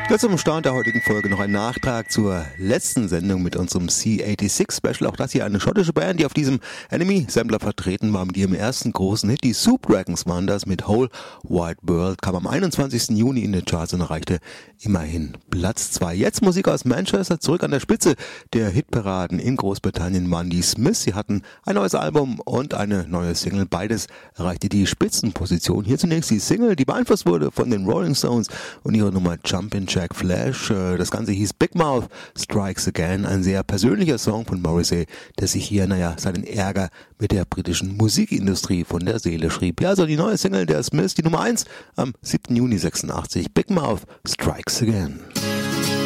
Jetzt zum Start der heutigen Folge noch ein Nachtrag zur letzten Sendung mit unserem C86 Special. Auch das hier eine schottische Band, die auf diesem Enemy-Sampler vertreten war mit ihrem ersten großen Hit. Die Soup Dragons waren das mit Whole Wide World, kam am 21. Juni in den Charts und erreichte immerhin Platz 2. Jetzt Musik aus Manchester, zurück an der Spitze der Hitparaden in Großbritannien waren die Smiths. Sie hatten ein neues Album und eine neue Single. Beides erreichte die Spitzenposition. Hier zunächst die Single, die beeinflusst wurde von den Rolling Stones und ihre Nummer Jumpin' Jack Flash. Das Ganze hieß Big Mouth Strikes Again, ein sehr persönlicher Song von Morrissey, der sich hier, seinen Ärger mit der britischen Musikindustrie von der Seele schrieb. Ja, also die neue Single der Smiths, die Nummer 1 am 7. Juni 86, Big Mouth Strikes Again.